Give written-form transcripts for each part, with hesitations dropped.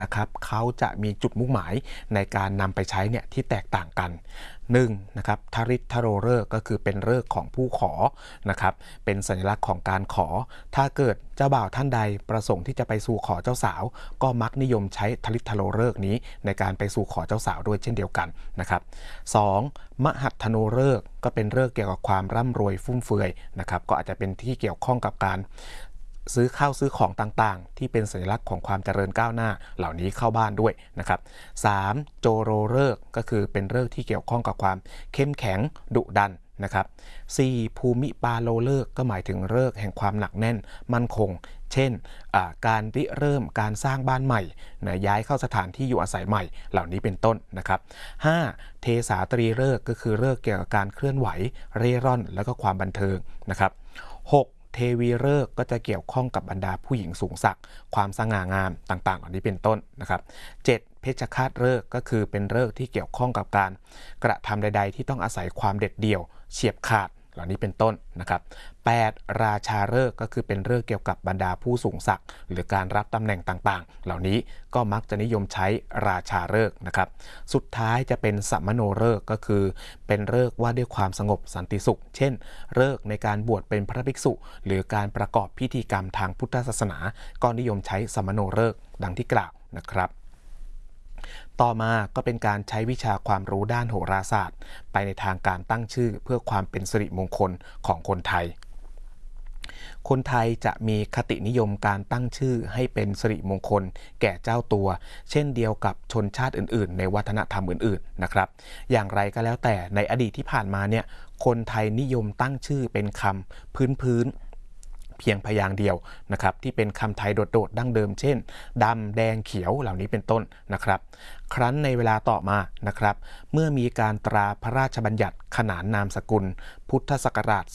นะครับเขาจะมีจุดมุ่งหมายในการนำไปใช้เนี่ยที่แตกต่างกัน1นะครับทริตทโรฤกษ์ก็คือเป็นฤกษ์ของผู้ขอนะครับเป็นสัญลักษณ์ของการขอถ้าเกิดเจ้าบ่าวท่านใดประสงค์ที่จะไปสู่ขอเจ้าสาวก็มักนิยมใช้ทริตทโรฤกษ์นี้ในการไปสู่ขอเจ้าสาวด้วยเช่นเดียวกันนะครับ2มหัตถโนฤกษ์ก็เป็นฤกษ์เกี่ยวกับความร่ำรวยฟุ่มเฟือยนะครับก็อาจจะเป็นที่เกี่ยวข้องกับการซื้อข้าวซื้อของต่างๆที่เป็นสัญลักษณ์ของความเจริญก้าวหน้าเหล่านี้เข้าบ้านด้วยนะครับ3โจโรฤกษ์ก็คือเป็นฤกษ์ที่เกี่ยวข้องกับความเข้มแข็งดุดันนะครับ4ภูมิปาโลฤกษ์ก็หมายถึงฤกษ์แห่งความหนักแน่นมั่นคงเช่นการริเริ่มการสร้างบ้านใหม่นะย้ายเข้าสถานที่อยู่อาศัยใหม่เหล่านี้เป็นต้นนะครับ5เทสาตรีฤกษ์ก็คือฤกษ์เกี่ยวกับการเคลื่อนไหวเร่ร่อนแล้วก็ความบันเทิงนะครับ6เทวีฤกษ์ก็จะเกี่ยวข้องกับบรรดาผู้หญิงสูงศักดิ์ความสง่างามต่างๆเหล่านี้เป็นต้นนะครับ7เพชฌฆาตฤกษ์ก็คือเป็นฤกษ์ที่เกี่ยวข้องกับการกระทำใดๆที่ต้องอาศัยความเด็ดเดี่ยวเฉียบขาดเหล่านี้เป็นต้นนะครับ8ราชาฤกษ์ก็คือเป็นฤกษ์เกี่ยวกับบรรดาผู้สูงศักดิ์หรือการรับตำแหน่งต่างๆเหล่านี้ก็มักจะนิยมใช้ราชาฤกษ์นะครับสุดท้ายจะเป็นสัมมโนฤกษ์ก็คือเป็นฤกษ์ว่าด้วยความสงบสันติสุขเช่นฤกษ์ในการบวชเป็นพระภิกษุหรือการประกอบพิธีกรรมทางพุทธศาสนาก็นิยมใช้สัมมโนฤกษ์ดังที่กล่าวนะครับต่อมาก็เป็นการใช้วิชาความรู้ด้านโหราศาสตร์ไปในทางการตั้งชื่อเพื่อความเป็นสิริมงคลของคนไทยคนไทยจะมีคตินิยมการตั้งชื่อให้เป็นสิริมงคลแก่เจ้าตัวเช่นเดียวกับชนชาติอื่นๆในวัฒนธรรมอื่นๆนะครับอย่างไรก็แล้วแต่ในอดีตที่ผ่านมาเนี่ยคนไทยนิยมตั้งชื่อเป็นคำพื้นเพียงพยางค์เดียวนะครับที่เป็นคำไทยโดดๆดั้งเดิมเช่นดำแดงเขียวเหล่านี้เป็นต้นนะครับครั้นในเวลาต่อมานะครับเมื่อมีการตราพระราชบัญญัติขนานนามสกุลพุทธศักราช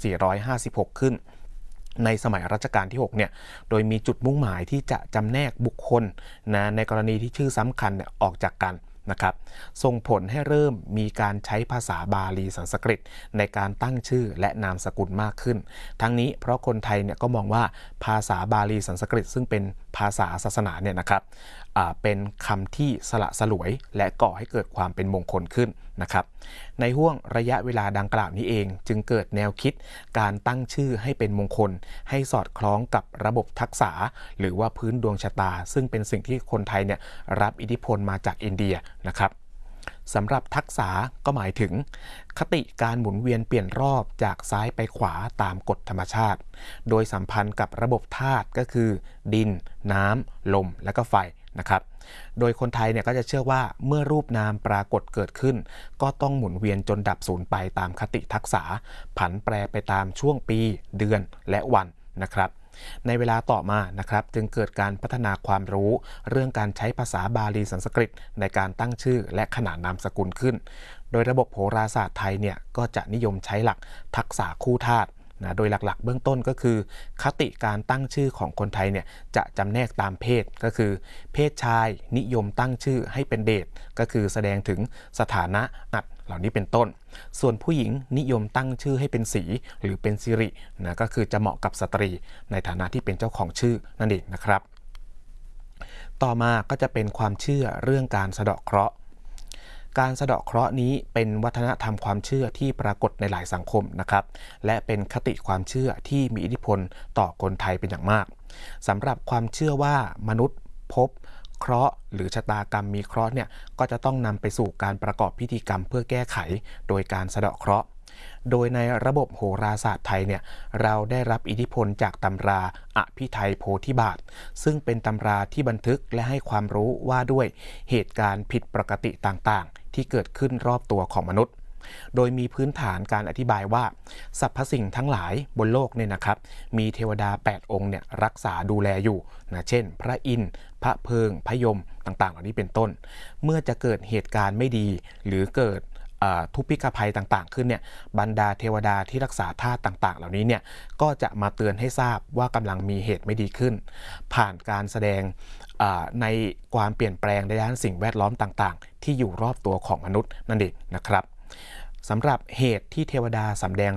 2456 ขึ้นในสมัยรัชกาลที่6เนี่ยโดยมีจุดมุ่งหมายที่จะจำแนกบุคคลนะในกรณีที่ชื่อสำคัญเนี่ยออกจากกันนะครับส่งผลให้เริ่มมีการใช้ภาษาบาลีสันสกฤตในการตั้งชื่อและนามสกุลมากขึ้นทั้งนี้เพราะคนไทยเนี่ยก็มองว่าภาษาบาลีสันสกฤตซึ่งเป็นภาษาศาสนาเนี่ยนะครับเป็นคำที่สละสลวยและก่อให้เกิดความเป็นมงคลขึ้นนะครับในห่วงระยะเวลาดังกล่าวนี้เองจึงเกิดแนวคิดการตั้งชื่อให้เป็นมงคลให้สอดคล้องกับระบบทักษะหรือว่าพื้นดวงชะตาซึ่งเป็นสิ่งที่คนไทยเนี่ยรับอิทธิพลมาจากอินเดียนะครับสำหรับทักษะก็หมายถึงคติการหมุนเวียนเปลี่ยนรอบจากซ้ายไปขวาตามกฎธรรมชาติโดยสัมพันธ์กับระบบธาตุก็คือดินน้ำลมและก็ไฟนะครับโดยคนไทยเนี่ยก็จะเชื่อว่าเมื่อรูปนามปรากฏเกิดขึ้นก็ต้องหมุนเวียนจนดับสูญไปตามคติทักษะผันแปรไปตามช่วงปีเดือนและวันนะครับในเวลาต่อมานะครับจึงเกิดการพัฒนาความรู้เรื่องการใช้ภาษาบาลีสันสกฤตในการตั้งชื่อและขนานนามสกุลขึ้นโดยระบบโหราศาสตร์ไทยเนี่ยก็จะนิยมใช้หลักทักษะคู่ธาตุโดยหลักๆเบื้องต้นก็คือคติการตั้งชื่อของคนไทยเนี่ยจะจำแนกตามเพศก็คือเพศชายนิยมตั้งชื่อให้เป็นเดชก็คือแสดงถึงสถานะเหล่านี้เป็นต้นส่วนผู้หญิงนิยมตั้งชื่อให้เป็นสีหรือเป็นสิริก็คือจะเหมาะกับสตรีในฐานะที่เป็นเจ้าของชื่อนั่นเองนะครับต่อมาก็จะเป็นความเชื่อเรื่องการสะเดาะเคราะห์การสะเดาะเคราะห์นี้เป็นวัฒนธรรมความเชื่อที่ปรากฏในหลายสังคมนะครับและเป็นคติความเชื่อที่มีอิทธิพลต่อคนไทยเป็นอย่างมากสำหรับความเชื่อว่ามนุษย์พบเคราะห์หรือชะตากรรมมีเคราะห์เนี่ยก็จะต้องนำไปสู่การประกอบพิธีกรรมเพื่อแก้ไขโดยการสะเดาะเคราะห์โดยในระบบโหราศาสตร์ไทยเนี่ยเราได้รับอิทธิพลจากตำราอภิไทยโพธิบาทซึ่งเป็นตำราที่บันทึกและให้ความรู้ว่าด้วยเหตุการณ์ผิดปกติต่างๆที่เกิดขึ้นรอบตัวของมนุษย์โดยมีพื้นฐานการอธิบายว่าสรรพสิ่งทั้งหลายบนโลกเนี่ยนะครับมีเทวดา8องค์เนี่ยรักษาดูแลอยู่เช่นพระอินทร์พระเพิงพระยมต่างๆเหล่านี้เป็นต้นเมื่อจะเกิดเหตุการณ์ไม่ดีหรือเกิดทุพพิฆภัยต่างๆขึ้นเนี่ยบรรดาเทวดาที่รักษาธาตุต่างๆเหล่านี้เนี่ยก็จะมาเตือนให้ทราบว่ากำลังมีเหตุไม่ดีขึ้นผ่านการแสดงในความเปลี่ยนแปลงในด้านสิ่งแวดล้อมต่างๆที่อยู่รอบตัวของมนุษย์นั่นเองนะครับสำหรับเหตุที่เทวดาสำแดงฤทธิ์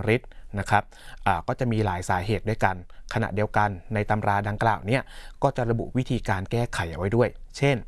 นะครับก็จะมีหลายสาเหตุด้วยกันขณะเดียวกันในตำราดังกล่าวเนี่ยก็จะระบุวิธีการแก้ไขเอาไว้ด้วยเช่น